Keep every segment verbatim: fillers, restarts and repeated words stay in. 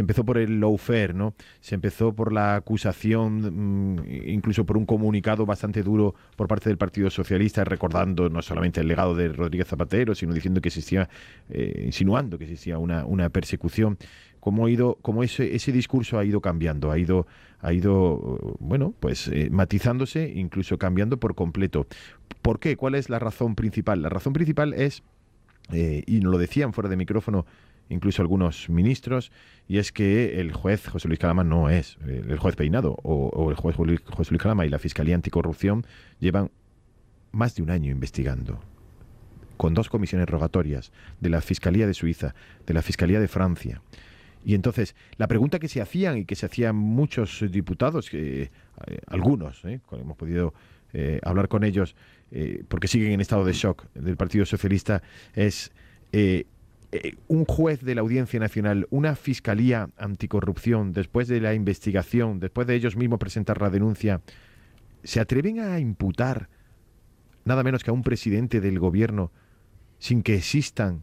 empezó por el lawfare, ¿no? Se empezó por la acusación, mmm, incluso por un comunicado bastante duro por parte del Partido Socialista, recordando no solamente el legado de Rodríguez Zapatero, sino diciendo que existía, eh, insinuando que existía una, una persecución. Cómo ha ido, cómo ese, ese discurso ha ido cambiando, ha ido, ha ido, bueno, pues eh, matizándose, incluso cambiando por completo. ¿Por qué? ¿Cuál es la razón principal? La razón principal es, eh, y nos lo decían fuera de micrófono incluso algunos ministros, y es que el juez José Luis Calama no es, eh, el juez Peinado o, o el juez José Luis Calama y la Fiscalía Anticorrupción llevan más de un año investigando, con dos comisiones rogatorias de la Fiscalía de Suiza, de la Fiscalía de Francia. Y entonces, la pregunta que se hacían y que se hacían muchos diputados, eh, algunos, eh, hemos podido eh, hablar con ellos, eh, porque siguen en estado de shock del Partido Socialista, es eh, eh, un juez de la Audiencia Nacional, una Fiscalía Anticorrupción, después de la investigación, después de ellos mismos presentar la denuncia, ¿se atreven a imputar nada menos que a un presidente del gobierno sin que existan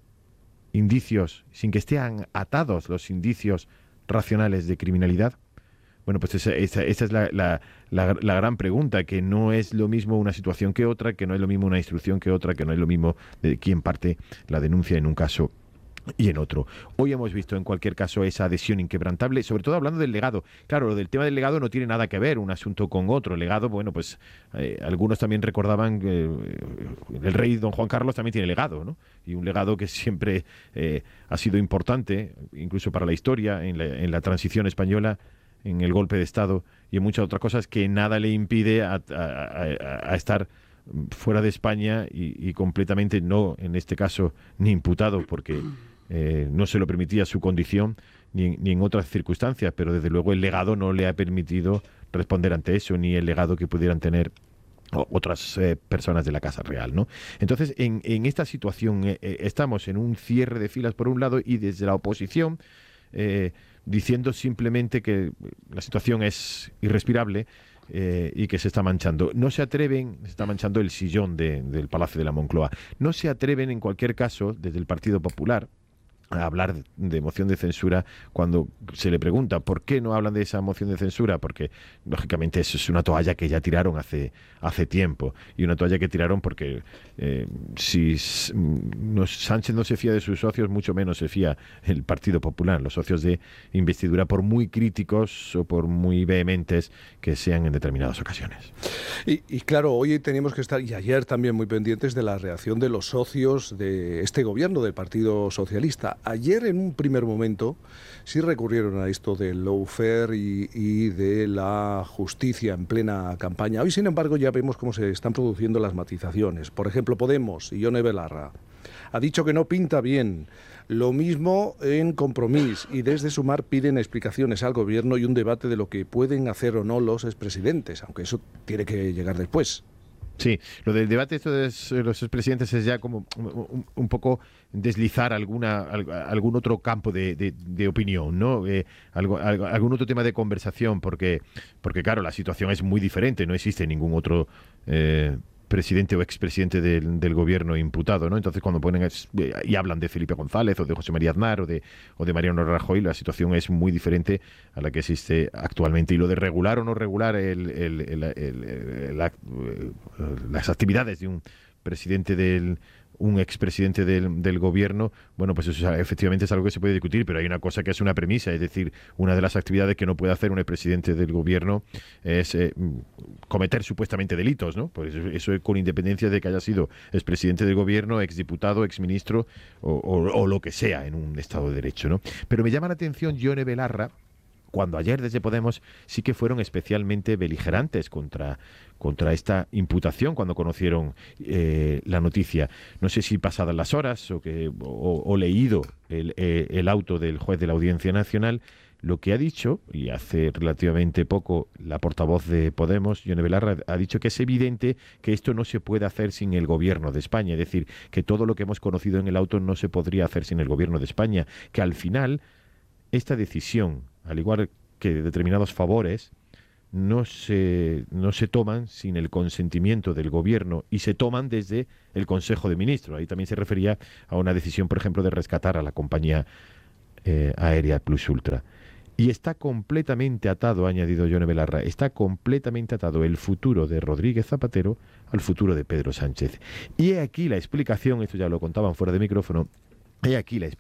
indicios, sin que estén atados los indicios racionales de criminalidad? Bueno, pues esa, esa, esa es la, la, la, la gran pregunta, que no es lo mismo una situación que otra, que no es lo mismo una instrucción que otra, que no es lo mismo de quién parte la denuncia en un caso y en otro. Hoy hemos visto en cualquier caso esa adhesión inquebrantable, sobre todo hablando del legado. Claro, lo del tema del legado no tiene nada que ver un asunto con otro. El legado, bueno, pues eh, algunos también recordaban que eh, el rey don Juan Carlos también tiene legado, ¿no? Y un legado que siempre eh, ha sido importante, incluso para la historia, en la, en la transición española, en el golpe de Estado y en muchas otras cosas, que nada le impide a, a, a, a estar fuera de España y, y completamente, no en este caso ni imputado, porque eh, no se lo permitía su condición ni, ni en otras circunstancias, pero desde luego el legado no le ha permitido responder ante eso, ni el legado que pudieran tener otras eh, personas de la Casa Real, ¿no? Entonces, en, en esta situación eh, estamos en un cierre de filas por un lado, y desde la oposición eh, diciendo simplemente que la situación es irrespirable eh, y que se está manchando. No se atreven, se está manchando el sillón de, del Palacio de la Moncloa. No se atreven, en cualquier caso, desde el Partido Popular, a hablar de moción de censura cuando se le pregunta por qué no hablan de esa moción de censura, porque lógicamente eso es una toalla que ya tiraron hace hace tiempo, y una toalla que tiraron porque eh, si no, Sánchez no se fía de sus socios, mucho menos se fía el Partido Popular, los socios de investidura, por muy críticos o por muy vehementes que sean en determinadas ocasiones. Y, y claro, hoy tenemos que estar, y ayer también, muy pendientes de la reacción de los socios de este gobierno del Partido Socialista. Ayer, en un primer momento, sí recurrieron a esto del lawfare y, y de la justicia en plena campaña. Hoy, sin embargo, ya vemos cómo se están produciendo las matizaciones. Por ejemplo, Podemos y Ione Belarra ha dicho que no pinta bien. Lo mismo en Compromís, y desde Sumar piden explicaciones al gobierno y un debate de lo que pueden hacer o no los expresidentes, aunque eso tiene que llegar después. Sí, lo del debate esto de los expresidentes es ya como un, un poco deslizar alguna algún otro campo de, de, de opinión, ¿no? Eh, algo, algo, algún otro tema de conversación, porque porque claro, la situación es muy diferente, no existe ningún otro eh, presidente o expresidente del, del gobierno imputado, ¿no? Entonces, cuando ponen es, y hablan de Felipe González o de José María Aznar o de, o de Mariano Rajoy, la situación es muy diferente a la que existe actualmente. Y lo de regular o no regular el, el, el, el, el, la, las actividades de un presidente del un expresidente del, del gobierno, bueno, pues eso efectivamente es algo que se puede discutir, pero hay una cosa que es una premisa, es decir, una de las actividades que no puede hacer un expresidente del gobierno es eh, cometer supuestamente delitos, ¿no? Pues eso, eso con independencia de que haya sido expresidente del gobierno, exdiputado, exministro o, o, o lo que sea en un Estado de Derecho, ¿no? Pero me llama la atención Ione Belarra, cuando ayer desde Podemos sí que fueron especialmente beligerantes contra, contra esta imputación cuando conocieron eh, la noticia. No sé si pasadas las horas o, que, o, o leído el, eh, el auto del juez de la Audiencia Nacional, lo que ha dicho, y hace relativamente poco la portavoz de Podemos, Ione Belarra, ha dicho que es evidente que esto no se puede hacer sin el gobierno de España, es decir, que todo lo que hemos conocido en el auto no se podría hacer sin el gobierno de España, que al final esta decisión, al igual que determinados favores, no se, no se toman sin el consentimiento del gobierno y se toman desde el Consejo de Ministros. Ahí también se refería a una decisión, por ejemplo, de rescatar a la compañía eh, aérea Plus Ultra. Y está completamente atado, ha añadido Yone Belarra, está completamente atado el futuro de Rodríguez Zapatero al futuro de Pedro Sánchez. Y he aquí la explicación, esto ya lo contaban fuera de micrófono, he aquí la explicación.